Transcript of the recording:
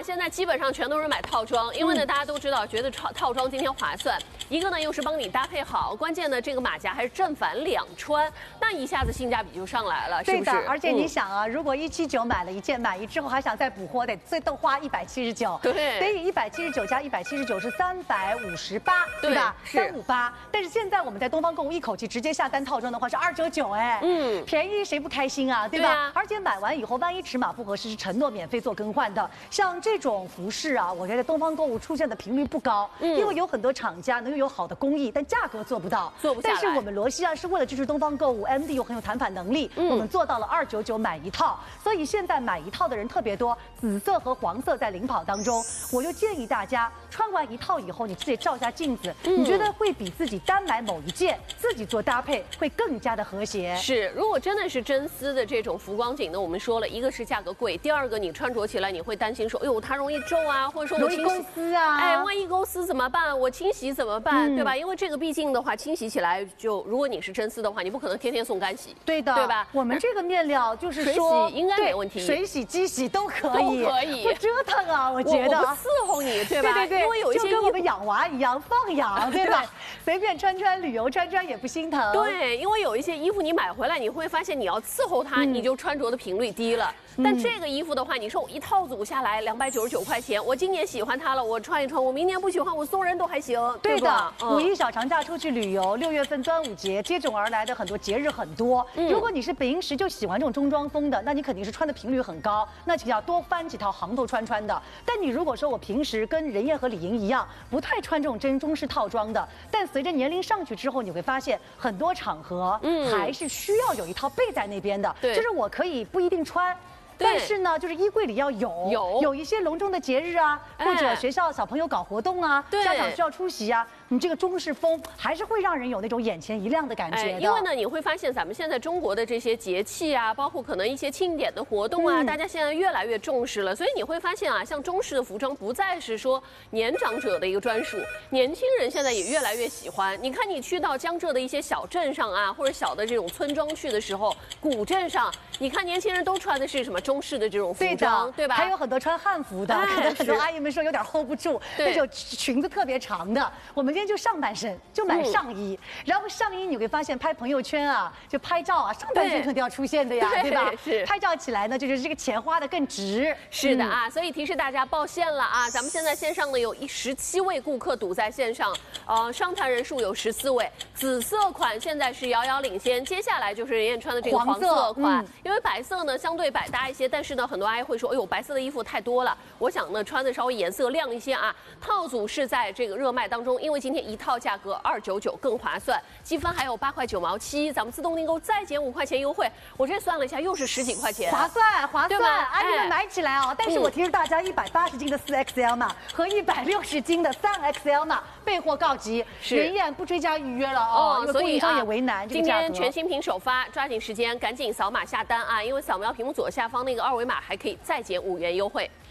现在基本上全都是买套装，因为呢，大家都知道，觉得套装今天划算。一个呢，又是帮你搭配好，关键呢，这个马甲还是正反两穿，那一下子性价比就上来了，是不是？ 对的，而且你想啊，如果179买了一件，满意之后还想再补货，得最多花179， 对， 所以179加179是358，对吧？358。但是现在我们在东方购物一口气直接下单套装的话是299，哎，便宜谁不开心啊，对吧？而且买完以后，万一尺码不合适，是承诺免费做更换的。像这种服饰啊，我觉得东方购物出现的频率不高，因为有很多厂家能有好的工艺，但价格做不到， 做不下来。 但是我们罗西亚是为了支持东方购物 ，MD 又很有谈判能力，我们做到了299买一套，所以现在买一套的人特别多，紫色和黄色在领跑当中。我就建议大家穿完一套以后，你自己照下镜子，你觉得会比自己单买某一件自己做搭配会更加的和谐。 是，如果真的是真丝的这种浮光锦呢，我们说了一个是价格贵，第二个你穿着起来你会担心说，哎呦它容易皱啊，或者说我容易勾丝啊， 哎，万一勾丝怎么办？我清洗怎么办？对吧？因为这个毕竟的话，清洗起来就如果你是真丝的话，你不可能天天送干洗， 对的， 对吧？ 我们这个面料就是说水洗应该没问题， 水洗、机洗都可以，不折腾啊，我觉得我不伺候你，对吧？ 对， 因为有一些就跟我们养娃一样，放养，对吧？随便穿穿，旅游穿穿也不心疼。 对，因为有一些衣服你买回来，你会发现你要伺候它，你就穿着的频率低了。但这个衣服的话，你说我一套组下来299块钱，我今年喜欢它了，我穿一穿，我明年不喜欢，我送人都还行。 对的，5一小长假出去旅游，6月份端午节接踵而来的很多节日很多。如果你是平时就喜欢这种中装风的，那你肯定是穿的频率很高，那就要多翻几套行头穿的。但你如果说我平时跟任燕和李莹一样，不太穿这种真中式套装的，但随着年龄上去之后，你会发现很多场合还是需要有一套备在那边的。就是我可以不一定穿。但是呢，就是衣柜里要有一些隆重的节日啊，或者学校小朋友搞活动啊，家长需要出席啊，你这个中式风还是会让人有那种眼前一亮的感觉的。 因为呢，你会发现咱们现在中国的这些节气啊，包括可能一些庆典的活动啊，大家现在越来越重视了。所以你会发现啊，像中式的服装不再是说年长者的一个专属，年轻人现在也越来越喜欢。你看，你去到江浙的一些小镇上啊，或者小的这种村庄去的时候，古镇上，你看年轻人都穿的是什么？中式的这种服装，对吧？ 还有很多穿汉服的，可能很多阿姨们说有点 hold 不住，那种裙子特别长的。我们今天就上半身就买上衣，然后上衣你会发现拍朋友圈啊，就拍照啊，上半身肯定要出现的呀，对吧？ 是拍照起来呢，就是这个钱花的更值。 是的啊，所以提示大家报线了啊！咱们现在线上呢有17位顾客堵在线上，上团人数有14位。紫色款现在是遥遥领先，接下来就是任燕穿的这个黄色款，因为白色呢相对百搭一些，但是呢很多阿姨会说，哎呦，白色的衣服太多了，我想呢穿的稍微颜色亮一些啊。套组是在这个热卖当中，因为今天一套价格299更划算，积分还有8块9毛7，咱们自动订购再减5块钱优惠，我这算了一下又是10几块钱， 划算， 对吧？ 阿姨们买起来哦！但是我提示大家，180斤的4XL码和160斤的3XL码备货告急，任燕不追加预约了哦， 所以也为难。 今天全新品首发，抓紧时间赶紧扫码下单啊！因为扫描屏幕左下方那个2维码还可以再减5元优惠。